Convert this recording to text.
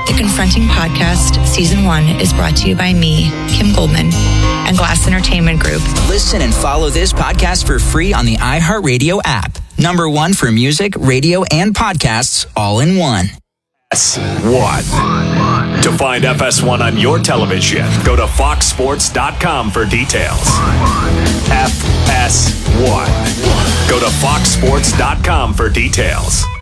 The Confronting Podcast, Season 1, is brought to you by me, Kim Goldman, and Glass Entertainment Group. Listen and follow this podcast for free on the iHeartRadio app. Number 1 for music, radio, and podcasts all in one. FS1. To find FS1 on your television, go to foxsports.com for details. FS1. Go to foxsports.com for details.